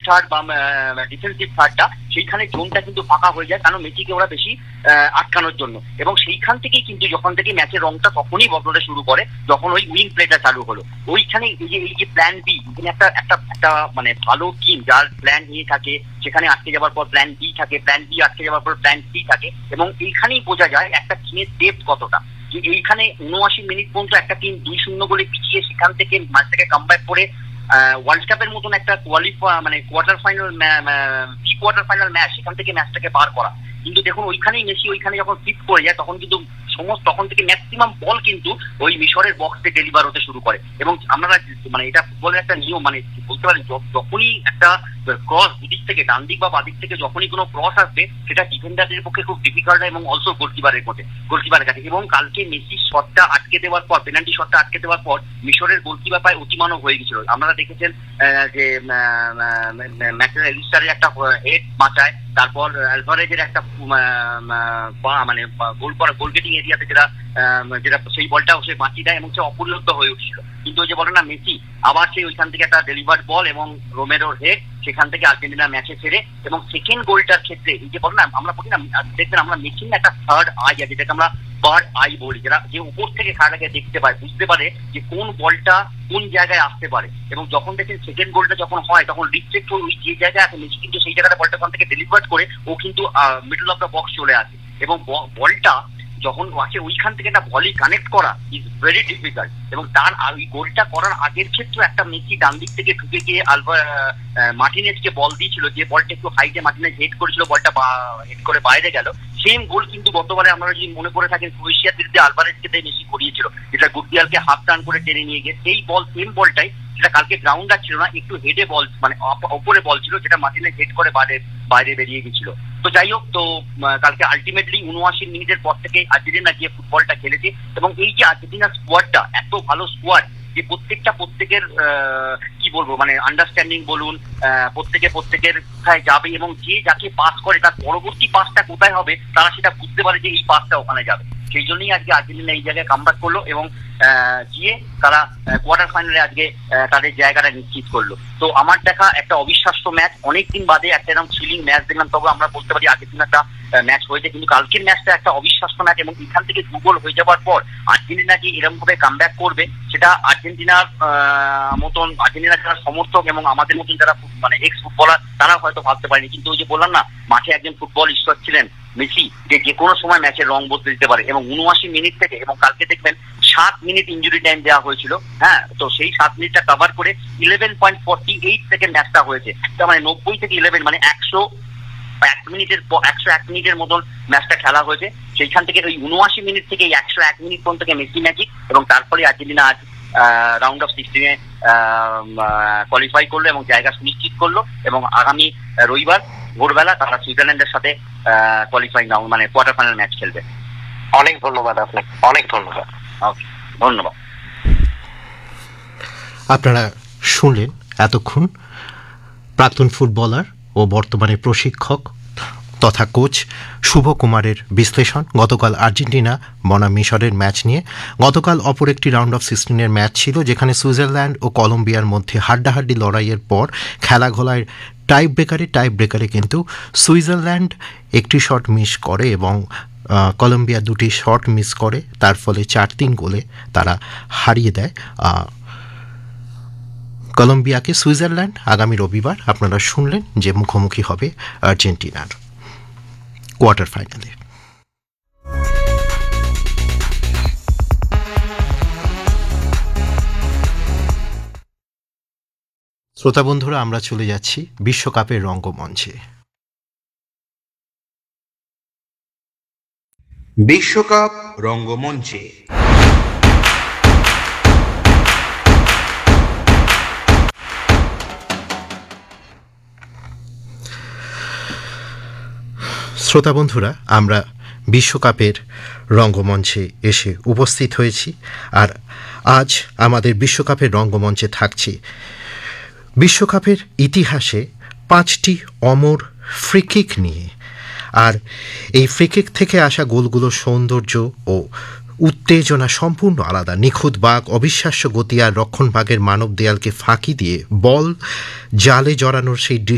Third বা defensive থার্ডটা, সেইখানে জোনটা কিন্তু ফাঁকা হয়ে যায়, কারণ মেসিকে ওরা বেশি আটকানোর জন্য। এবং সেইখান থেকেই কিন্তু যখন থেকে ম্যাচের রংটা তখনই বদলাতে শুরু করে, যখন ওই উইং প্লেটা চালু হলো। ওইখানে এই যে প্ল্যান বি, এখানে একটা একটা একটা মানে ভালো টিম যার প্ল্যান এ থাকে, সেখানে আটকে যাওয়ার পর প্ল্যান বি থাকে, প্ল্যান বি আটকে যাওয়ার পর প্ল্যান সি থাকে, এবং এইখানেই বোঝা যায় একটা টিমের ডেপথ কতটা। যে এইখানে ৭৯ মিনিট পর্যন্ত একটা টিম ২-০ গোলে পিছিয়ে সেখান থেকে ম্যাচটাকে কামব্যাক করে ওয়ার্ল্ড কাপের মতন একটা মানে কোয়ার্টার ফাইনাল ম্যাচ, সেখান থেকে ম্যাচটাকে পার করা। কিন্তু দেখুন ওইখানেই মেসি ওইখানে যখন ফিট করে যায়, তখন কিন্তু তখন থেকে ম্যাক্সিমাম বল কিন্তু ওই মিশরের বক্সে ডেলিভার হতে শুরু করে। এবং আমরা মানে এটা ফুটবলের একটা নিয়ম, মানে বলতে পারি যখনই একটা ক্রস দুদিক থেকে, ডান দিক বা বাদিক থেকে যখনই কোনো ক্রস আসবে, সেটা ডিফেন্ডারদের পক্ষে খুব ডিফিকাল্ট এবং অলসো গোলকিপারের কাছে। এবং কালকে মেসির শটটা আটকে দেওয়ার পর, পেনাল্টি শটটা আটকে দেওয়ার পর মিশরের গোলকিপার প্রায় অতিমানব হয়ে গেছিল। আপনারা দেখেছেন যে ম্যাকঅ্যালিস্টারের একটা হেড বাঁচায়, তারপর অ্যালভারেজের একটা মানে গোল গেটিং এরিয়াতে যেটা সেই বলটাও সে বাঁচিয়ে দেয় এবং সে অপরিণত হয়ে উঠছিল। কিন্তু ওই যে বলে না, মেসি আবার সেই ওইখান থেকে একটা ডেলিভার্ড বল এবং রোমেরোর হেড, সেখান থেকে আর্জেন্টিনা ম্যাচে ফেরে। এবং সেকেন্ড গোলটার ক্ষেত্রে এই যে বল না, আমরা বলি না, দেখবেন আমরা মেসির একটা থার্ড আই আছে, যেটাকে আমরা বার্ড আই বলি, যেটা যে উপর থেকে খেলাটাকে দেখতে পায়, বুঝতে পারে যে কোন বলটা কোন জায়গায় আসতে পারে। এবং যখন দেখেন সেকেন্ড গোলটা যখন হয়, তখন রিফ্লেক্ট ওই যে জায়গায় আছে, মেসি কিন্তু সেই জায়গাটা বলটা ওখান থেকে ডেলিভার করে ও কিন্তু মিডল অফ দ্য বক্স চলে আসে। এবং বলটা যখন আছে ওইখান থেকে একটা ভলি কানেক্ট করা ইজ ভেরি ডিফিকাল্ট। এবং তার ওই গোলটা করার আগের ক্ষেত্রে একটা মেসি ডান দিক থেকে ঢুকে গিয়ে মার্টিনেজকে বল দিয়েছিল, যে বলটা একটু হাইটে মার্টিনেজ হেড করেছিল, বলটা হেড করে বাইরে গেল। সেম গোল কিন্তু গতবারে আমরা যদি মনে করে থাকেন ক্রোয়েশিয়ার বিরুদ্ধে আলভারেজকে মেসি করিয়েছিল, যেটা গুডিয়ালকে হাফ টার্ন করে টেনে নিয়ে গিয়ে, সেই বল সেম বলটাই, সেটা কালকে গ্রাউন্ডার ছিল না, একটু হেডে বল মানে ওপরে বল ছিল, যেটা মার্টিনেজ হেড করে বাইরে বেরিয়ে গেছিল। তো যাই হোক, তো কালকে আলটিমেটলি ৭৯ মিনিটের পর থেকে আর্জেন্টিনা গিয়ে ফুটবলটা খেলেছে। এবং এই যে আর্জেন্টিনার স্কোয়াডটা, এত ভালো স্কোয়াড, যে প্রত্যেকের কি বলবো, মানে আন্ডারস্ট্যান্ডিং বলুন, প্রত্যেকের কোথায় যাবে এবং যে যাকে পাস করে তার পরবর্তী পাসটা কোথায় হবে, তারা সেটা বুঝতে পারে যে এই পাসটা ওখানে যাবে। সেই জন্যই আজকে আর্জেন্টিনা এই জায়গায় কামব্যাক করলো এবং গিয়ে তারা কোয়ার্টার ফাইনালে আজকে তাদের জায়গাটা নিশ্চিত করলো। তো আমার দেখা একটা অবিশ্বাস্য ম্যাচ, অনেকদিন বাদে একটা এরকম থ্রিলিং ম্যাচ দেখলাম। তবে আমরা বলতে পারি আর্জেন্টিনাটা ম্যাচ হয়েছে, কিন্তু কালকের ম্যাচটা একটা অবিশ্বাস্য ম্যাচ। এবং এখান থেকে ২ গোল হয়ে যাওয়ার পর আর্জেন্টিনা যে এরকম ভাবে কামব্যাক করবে, সেটা আর্জেন্টিনার যারা সমর্থক এবং আমাদের মতন যারা মানে এক্স ফুটবলার, তারা হয়তো ভাবতে পারেনি। কিন্তু ওই যে বললাম না, মাঠে একজন ফুটবল ঈশ্বর ছিলেন মেসি, যে কোনো সময় ম্যাচের রং বদলে দিতে পারে। এবং ৭৯ মিনিট থেকে, এবং কালকে দেখবেন ৭ মিনিট ইনজুরি টাইম দেওয়া হয়েছিল, হ্যাঁ, তো সেই ৭ মিনিটটা কভার করে 11.48 সেকেন্ড ম্যাচটা হয়েছে। তার মানে ৯০ থেকে 11 মানে 101 মিনিটের মতন ম্যাচটা খেলা হয়েছে। সেইখান থেকে ওই ৭৯ মিনিট থেকে 101 মিনিট পর্যন্ত মেসি ম্যাজিক, এবং তারপরে আর্জেন্টিনা আজ রাউন্ড অফ 16-এ কোয়ালিফাই করলো এবং জায়গা সুনিশ্চিত করলো। এবং আগামী রবিবার ভোরবেলা তারা সুইজারল্যান্ডের সাথে কোয়ালিফাইং রাউন্ড মানে কোয়ার্টার ফাইনাল ম্যাচ খেলবে। অনেক ধন্যবাদ আপনাকে, অনেক ধন্যবাদ। ধন্যবাদ। আপনারা শুনলেন এতক্ষণ প্রাক্তন ফুটবলার ও বর্তমানে প্রশিক্ষক তথা কোচ শুভ কুমারের বিশ্লেষণ গতকাল আর্জেন্টিনা বনাম মিশরের ম্যাচ নিয়ে। গতকাল অপর একটি রাউন্ড অফ 16-এর ম্যাচ ছিল, যেখানে সুইজারল্যান্ড ও কলম্বিয়ার মধ্যে হাড্ডাহাড্ডি লড়াইয়ের পর খেলা ঘোলায় টাই ব্রেকারে কিন্তু সুইজারল্যান্ড একটি শট মিস করে এবং কলম্বিয়া 2টি শট মিস করে। তার ফলে 4-3 গোলে তারা হারিয়ে দেয় কলম্বিয়াকে। সুইজারল্যান্ড আগামী রবিবার আপনারা শুনলেন যে মুখোমুখি হবে আর্জেন্টিনার কোয়ার্টার ফাইনালে। শ্রোতা বন্ধুরা, আমরা চলে যাচ্ছি বিশ্বকাপের রঙ্গমঞ্চে। বিশ্বকাপ রঙ্গমঞ্চে শ্রোতা বন্ধুরা, আমরা বিশ্বকাপের রঙ্গমঞ্চে এসে উপস্থিত হয়েছি। আর আজ আমাদের বিশ্বকাপের রঙ্গমঞ্চে থাকছি বিশ্বকাপের ইতিহাসে 5টি অমর ফ্রিকিক নিয়ে। আর এই ফ্রিকিক থেকে আসা গোলগুলোর সৌন্দর্য ও উত্তেজনা সম্পূর্ণ আলাদা। নিখুঁত বাঁক, অবিশ্বাস্য গতি আর রক্ষণভাগের মানব দেয়ালকে ফাঁকি দিয়ে বল জালে জড়ানোর সেই